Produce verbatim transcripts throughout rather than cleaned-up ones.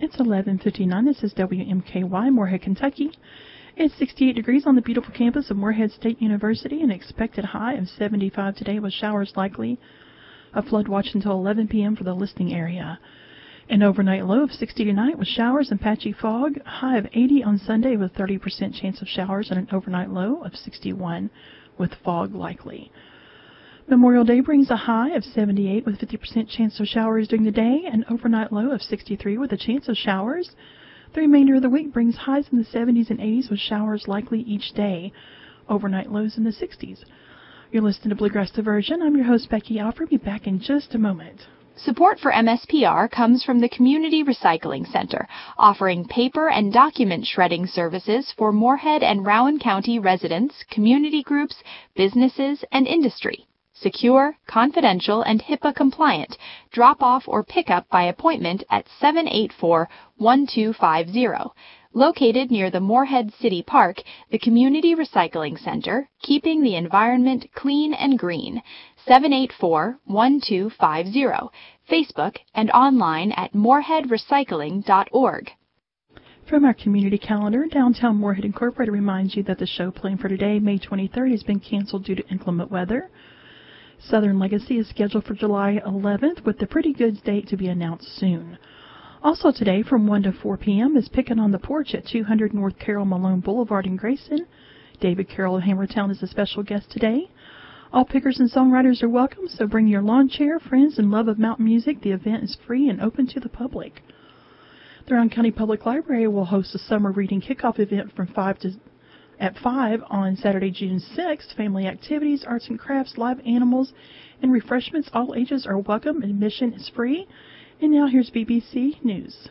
It's eleven fifty-nine. This is W M K Y, Moorhead, Kentucky. It's sixty-eight degrees on the beautiful campus of Moorhead State University. An expected high of seventy-five today with showers likely. A flood watch until eleven p.m. for the listening area. An overnight low of sixty tonight with showers and patchy fog. A high of eighty on Sunday with thirty percent chance of showers and an overnight low of sixty-one with fog likely. Memorial Day brings a high of seventy-eight with fifty percent chance of showers during the day, an overnight low of sixty-three with a chance of showers. The remainder of the week brings highs in the seventies and eighties with showers likely each day, overnight lows in the sixties. You're listening to Bluegrass Diversion. I'm your host, Becky Alford. Be back in just a moment. Support for M S P R comes from the Community Recycling Center, offering paper and document shredding services for Moorhead and Rowan County residents, community groups, businesses, and industry. Secure, confidential, and HIPAA compliant. Drop off or pick up by appointment at seven eight four, one two five zero. Located near the Moorhead City Park, the Community Recycling Center, keeping the environment clean and green. seven eight four, one two five zero. Facebook and online at moorhead recycling dot org. From our community calendar, Downtown Moorhead Incorporated reminds you that the show planned for today, May twenty-third, has been canceled due to inclement weather. Southern Legacy is scheduled for July eleventh, with the Pretty Goods date to be announced soon. Also today, from one to four p.m., is Pickin' on the Porch at two hundred North Carroll Malone Boulevard in Grayson. David Carroll of Hammertown is a special guest today. All pickers and songwriters are welcome, so bring your lawn chair, friends, and love of mountain music. The event is free and open to the public. The Rowan County Public Library will host a summer reading kickoff event from five to at five on Saturday, June sixth. Family activities, arts and crafts, live animals, and refreshments. All ages are welcome. Admission is free. And now here's B B C News.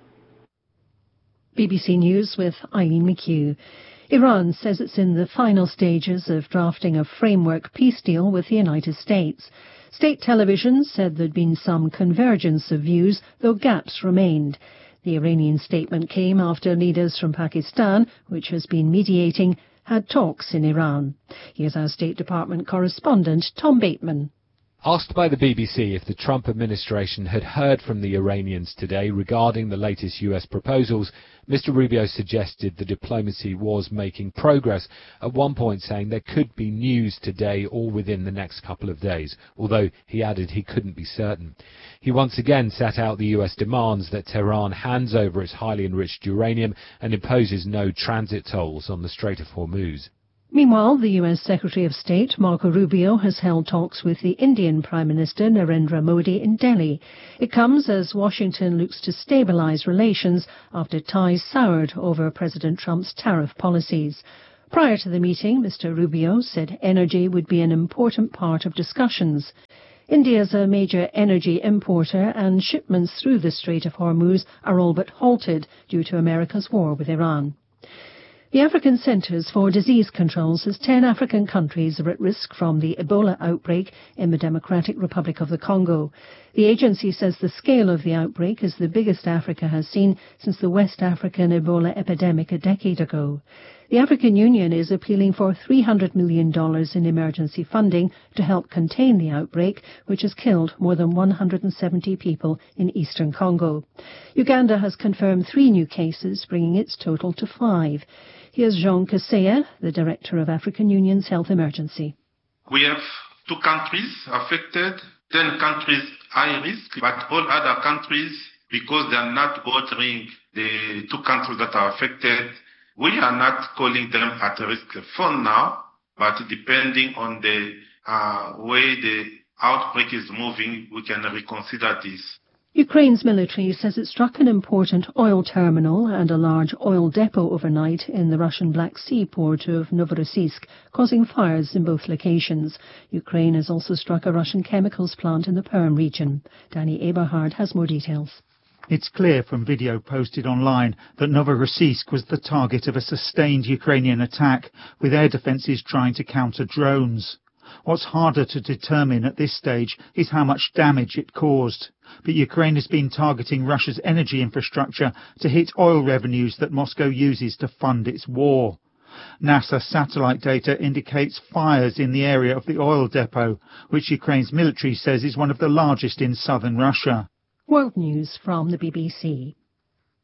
B B C News with Eileen McHugh. Iran says it's in the final stages of drafting a framework peace deal with the United States. State television said there'd been some convergence of views, though gaps remained. The Iranian statement came after leaders from Pakistan, which has been mediating, had talks in Iran. Here's our State Department correspondent, Tom Bateman. Asked by the B B C if the Trump administration had heard from the Iranians today regarding the latest U S proposals, Mister Rubio suggested the diplomacy was making progress, at one point saying there could be news today or within the next couple of days, although he added he couldn't be certain. He once again set out the U S demands that Tehran hands over its highly enriched uranium and imposes no transit tolls on the Strait of Hormuz. Meanwhile, the U S Secretary of State, Marco Rubio, has held talks with the Indian Prime Minister, Narendra Modi, in Delhi. It comes as Washington looks to stabilize relations after ties soured over President Trump's tariff policies. Prior to the meeting, Mister Rubio said energy would be an important part of discussions. India is a major energy importer, and shipments through the Strait of Hormuz are all but halted due to America's war with Iran. The African Centres for Disease Control says ten African countries are at risk from the Ebola outbreak in the Democratic Republic of the Congo. The agency says the scale of the outbreak is the biggest Africa has seen since the West African Ebola epidemic a decade ago. The African Union is appealing for three hundred million dollars in emergency funding to help contain the outbreak, which has killed more than one hundred seventy people in eastern Congo. Uganda has confirmed three new cases, bringing its total to five. Here's Jean Kaseya, the Director of African Union's Health Emergency. We have two countries affected, ten countries high risk, but all other countries, because they are not bordering the two countries that are affected, we are not calling them at risk for now, but depending on the uh, way the outbreak is moving, we can reconsider this. Ukraine's military says it struck an important oil terminal and a large oil depot overnight in the Russian Black Sea port of Novorossiysk, causing fires in both locations. Ukraine has also struck a Russian chemicals plant in the Perm region. Danny Eberhard has more details. It's clear from video posted online that Novorossiysk was the target of a sustained Ukrainian attack, with air defences trying to counter drones. What's harder to determine at this stage is how much damage it caused. But Ukraine has been targeting Russia's energy infrastructure to hit oil revenues that Moscow uses to fund its war. NASA satellite data indicates fires in the area of the oil depot, which Ukraine's military says is one of the largest in southern Russia. World News from the B B C.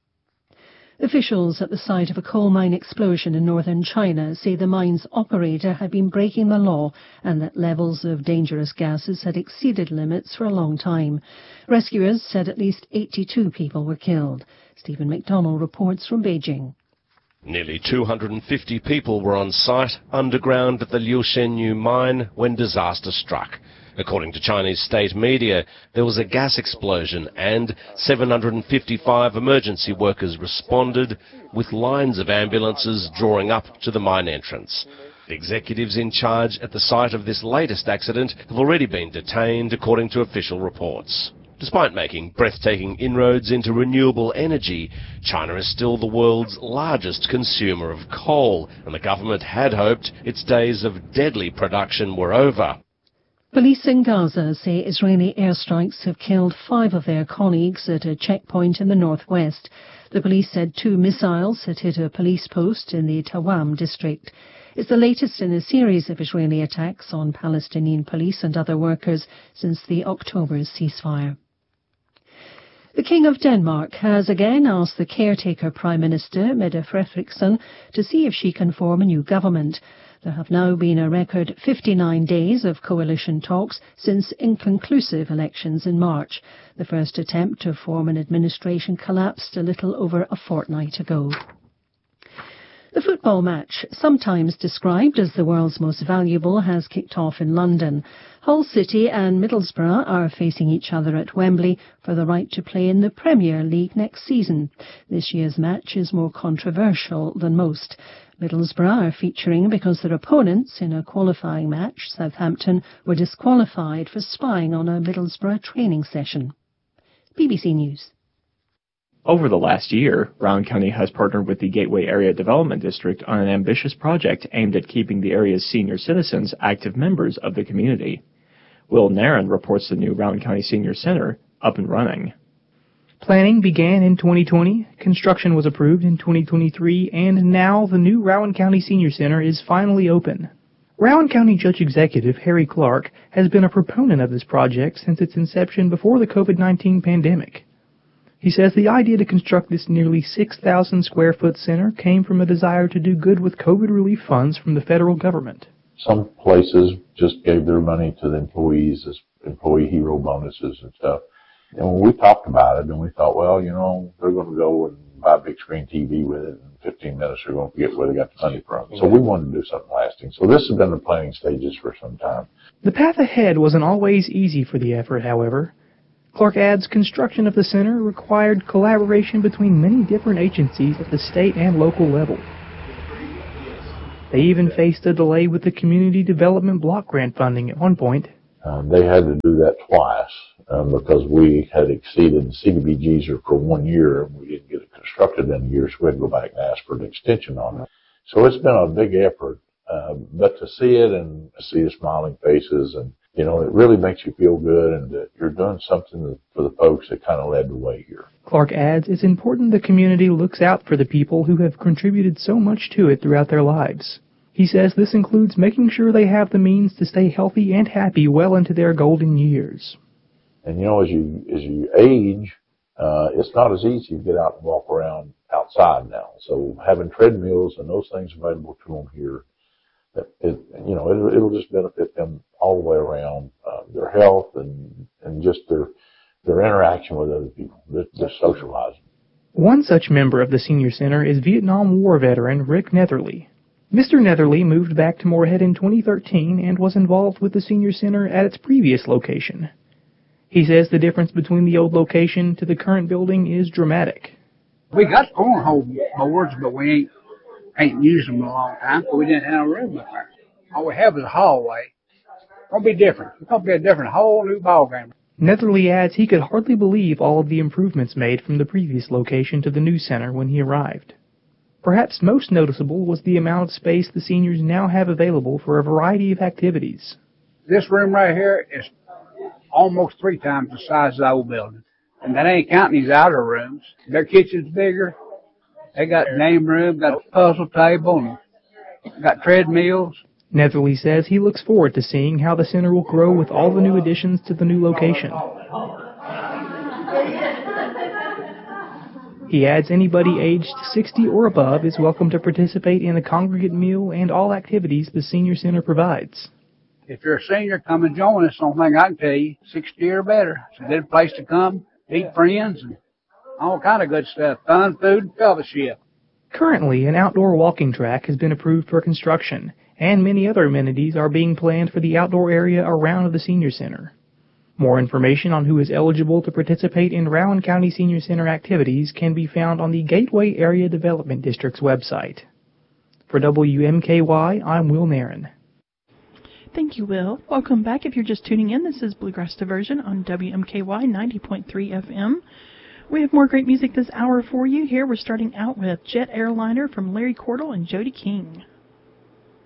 Officials at the site of a coal mine explosion in northern China say the mine's operator had been breaking the law and that levels of dangerous gases had exceeded limits for a long time. Rescuers said at least eighty-two people were killed. Stephen McDonnell reports from Beijing. Nearly two hundred fifty people were on site underground at the Liu Shenyu mine when disaster struck. According to Chinese state media, there was a gas explosion and seven hundred fifty-five emergency workers responded, with lines of ambulances drawing up to the mine entrance. The executives in charge at the site of this latest accident have already been detained, according to official reports. Despite making breathtaking inroads into renewable energy, China is still the world's largest consumer of coal, and the government had hoped its days of deadly production were over. Police in Gaza say Israeli airstrikes have killed five of their colleagues at a checkpoint in the northwest. The police said two missiles had hit a police post in the Tawam district. It's the latest in a series of Israeli attacks on Palestinian police and other workers since the October ceasefire. The King of Denmark has again asked the caretaker Prime Minister, Mette Frederiksen, to see if she can form a new government. There have now been a record fifty-nine days of coalition talks since inconclusive elections in March. The first attempt to form an administration collapsed a little over a fortnight ago. The football match, sometimes described as the world's most valuable, has kicked off in London. Hull City and Middlesbrough are facing each other at Wembley for the right to play in the Premier League next season. This year's match is more controversial than most. Middlesbrough are featuring because their opponents in a qualifying match, Southampton, were disqualified for spying on a Middlesbrough training session. B B C News. Over the last year, Rowan County has partnered with the Gateway Area Development District on an ambitious project aimed at keeping the area's senior citizens active members of the community. Will Nairn reports the new Rowan County Senior Center up and running. Planning began in twenty twenty, construction was approved in twenty twenty-three, and now the new Rowan County Senior Center is finally open. Rowan County Judge Executive Harry Clark has been a proponent of this project since its inception before the COVID nineteen pandemic. He says the idea to construct this nearly six thousand square foot center came from a desire to do good with COVID relief funds from the federal government. Some places just gave their money to the employees as employee hero bonuses and stuff. And when we talked about it, and we thought, well, you know, they're going to go and buy a big screen T V with it, and in fifteen minutes they're going to forget where they got the money from. So we wanted to do something lasting. So this has been the planning stages for some time. The path ahead wasn't always easy for the effort, however. Clark adds construction of the center required collaboration between many different agencies at the state and local level. They even faced a delay with the community development block grant funding at one point. Um, they had to do that twice um, because we had exceeded the C D B Gs for one year and we didn't get it constructed in a year, so we had to go back and ask for an extension on it. So it's been a big effort, uh, but to see it and see the smiling faces, and you know, it really makes you feel good, and that you're doing something for the folks that kind of led the way here. Clark adds it's important the community looks out for the people who have contributed so much to it throughout their lives. He says this includes making sure they have the means to stay healthy and happy well into their golden years. And you know, as you as you age, uh, it's not as easy to get out and walk around outside now. So having treadmills and those things available to them here, that it, you know, it'll, it'll just benefit them all the way around, uh, their health and and just their their interaction with other people, their, their socializing. One such member of the Senior Center is Vietnam War veteran Rick Netherly. Mister Netherly moved back to Moorhead in twenty thirteen and was involved with the Senior Center at its previous location. He says the difference between the old location to the current building is dramatic. We got cornhole boards, but we ain't ain't used them in a long time, so we didn't have a room up there. All we have is a hallway. It's going to be different. It's going to be a different, whole new ballgame. Netherly adds he could hardly believe all of the improvements made from the previous location to the new center when he arrived. Perhaps most noticeable was the amount of space the seniors now have available for a variety of activities. This room right here is almost three times the size of the old building. And that ain't counting these outer rooms. Their kitchen's bigger. They got game room, got a puzzle table, and got treadmills. Netherly says he looks forward to seeing how the center will grow with all the new additions to the new location. He adds anybody aged sixty or above is welcome to participate in a congregate meal and all activities the Senior Center provides. If you're a senior, come and join us. Only thing I can tell you, sixty or better. It's a good place to come, meet friends, and all kind of good stuff. Fun, food, and fellowship. Currently, an outdoor walking track has been approved for construction, and many other amenities are being planned for the outdoor area around the Senior Center. More information on who is eligible to participate in Rowan County Senior Center activities can be found on the Gateway Area Development District's website. For W M K Y, I'm Will Nairn. Thank you, Will. Welcome back. If you're just tuning in, this is Bluegrass Diversion on W M K Y ninety point three F M. We have more great music this hour for you. Here we're starting out with Jet Airliner from Larry Cordell and Jody King.